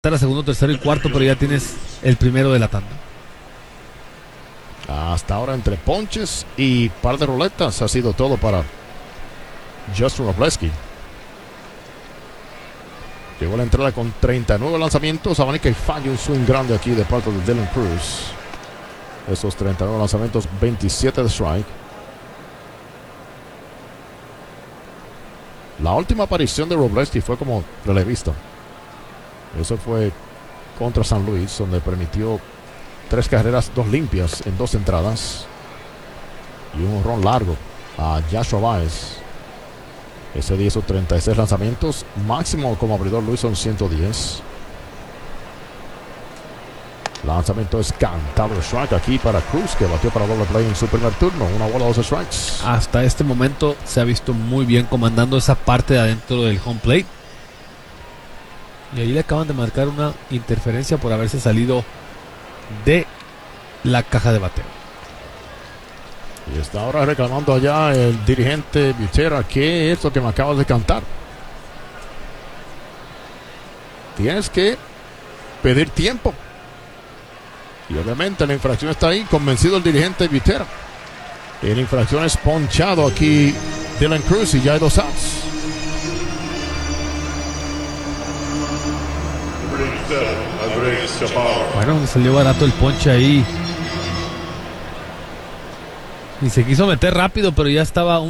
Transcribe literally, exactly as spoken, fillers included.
a segundo, tercero y cuarto, pero ya tienes el primero de la tanda. Hasta ahora entre ponches y par de ruletas ha sido todo para Justin Robleski. Llegó la entrada con treinta y nueve lanzamientos. Abanica y falla un swing grande aquí de parte de Dylan Cruz. Esos treinta y nueve lanzamientos, veintisiete de strike. La última aparición de Robleski fue como relevista. Eso fue contra San Luis, donde permitió tres carreras, dos limpias en dos entradas y un honrón largo a Joshua Baez. Ese día hizo treinta y seis lanzamientos. Máximo como abridor lo hizo en ciento diez. Lanzamiento es cantado de strike aquí para Cruz, que batió para doble play en su primer turno. Una bola, dos strikes. Hasta este momento se ha visto muy bien comandando esa parte de adentro del home plate. Y ahí le acaban de marcar una interferencia por haberse salido de la caja de bateo. Y está ahora reclamando allá el dirigente Butera. ¿Qué es lo que me acabas de cantar? Tienes que pedir tiempo. Y obviamente la infracción está ahí. Convencido el dirigente Butera. En infracciones ponchado aquí Dylan Cruz y ya hay dos outs. Bueno, salió barato el ponche ahí. Y se quiso meter rápido, pero ya estaba un